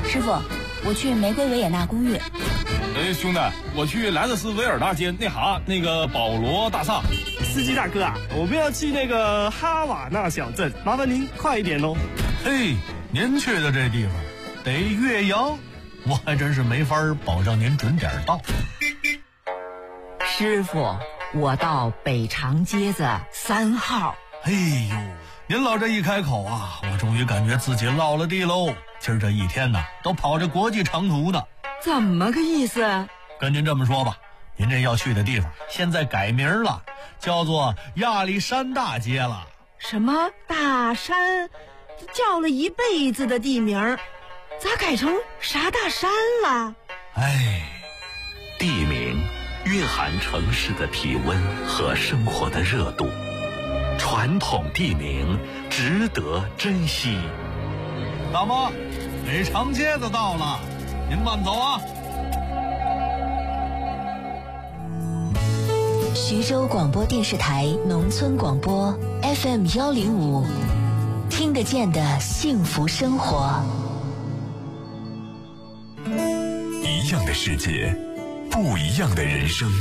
师傅，我去玫瑰维也纳公寓。 兄弟，我去莱德斯维尔大街那个保罗大厦。 司机大哥啊，我们要去那个哈瓦那小镇，麻烦您快一点哦。 嘿，您去的这地方得越洋，我还真是没法保证您准点到。 师傅，我到北长街子3号。 哎呦，您老这一开口啊，我终于感觉自己落了地喽。今儿这一天呢，都跑着国际长途呢。 怎么个意思？ 跟您这么说吧，您这要去的地方现在改名了，叫做亚历山大街了。 什么大山？叫了一辈子的地名，咋改成啥大山了？ 哎， 地名蕴含城市的体温和生活的热度，传统地名值得珍惜。 大妈，北长街子到了，您慢走啊。 徐州广播电视台农村广播 FM105，听得见的幸福生活。 一样的世界，不一样的人生，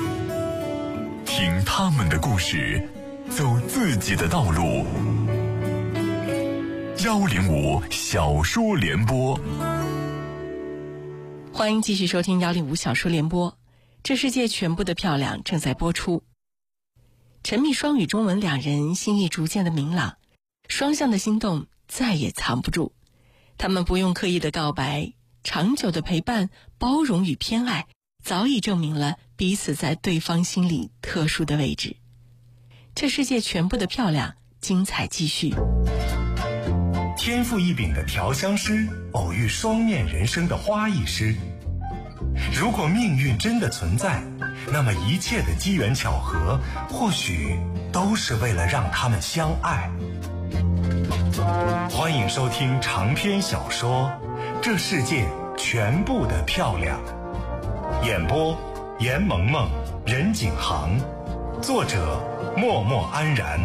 听他们的故事，走自己的道路。105小说联播， 欢迎继续收听105小说联播。这世界全部的漂亮正在播出。陈密双与钟文两人心意逐渐的明朗，双向的心动再也藏不住。他们不用刻意的告白，长久的陪伴、包容与偏爱，早已证明了彼此在对方心里特殊的位置。这世界全部的漂亮，精彩继续。 天赋异禀的调香师偶遇双面人生的花艺师。如果命运真的存在，那么一切的机缘巧合或许都是为了让他们相爱。欢迎收听长篇小说《这世界全部的漂亮》，演播严萌萌、任景航，作者默默安然。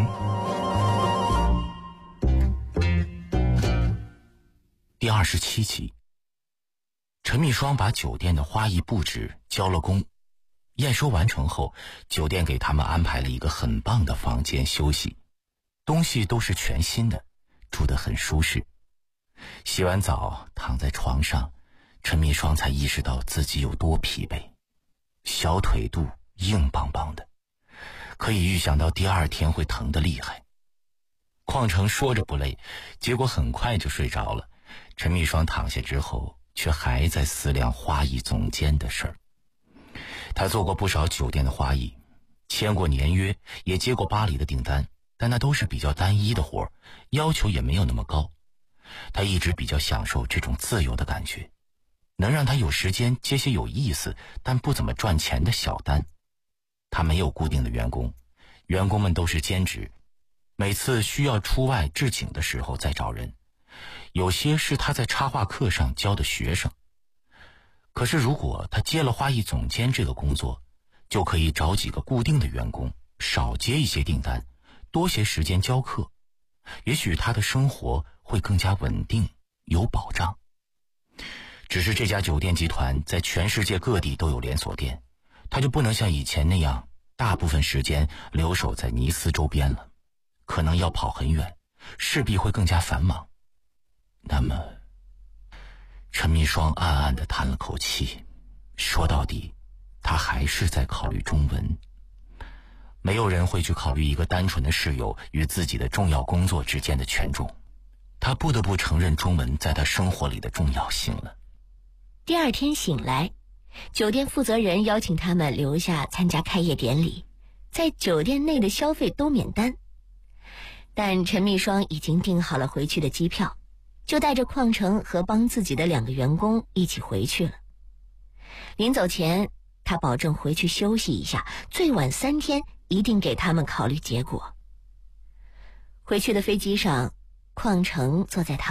第27集，陈密双把酒店的花艺布置交了工，验收完成后，酒店给他们安排了一个很棒的房间休息，东西都是全新的，住得很舒适。洗完澡躺在床上，陈密双才意识到自己有多疲惫，小腿肚硬邦邦的，可以预想到第二天会疼得厉害。邝成说着不累，结果很快就睡着了。陈密双躺下之后，却还在思量花艺总监的事儿。他做过不少酒店的花艺，签过年约，也接过巴黎的订单，但那都是比较单一的活，要求也没有那么高。他一直比较享受这种自由的感觉，能让他有时间接些有意思但不怎么赚钱的小单。他没有固定的员工，员工们都是兼职，每次需要出外置景的时候再找人。有些是他在插画课上教的学生。可是如果他接了花艺总监这个工作，就可以找几个固定的员工，少接一些订单，多些时间教课。也许他的生活会更加稳定，有保障。只是这家酒店集团在全世界各地都有连锁店，他就不能像以前那样大部分时间留守在尼斯周边了，可能要跑很远，势必会更加繁忙。那么陈密双暗暗地叹了口气，说到底他还是在考虑钟文。没有人会去考虑一个单纯的室友与自己的重要工作之间的权重，他不得不承认钟文在他生活里的重要性了。 第二天醒来，酒店负责人邀请他们留下参加开业典礼，在酒店内的消费都免单。但陈密双已经订好了回去的机票，就带着邝成和帮自己的2个员工一起回去了。临走前，他保证回去休息一下，最晚3天一定给他们考虑结果。回去的飞机上，邝成坐在他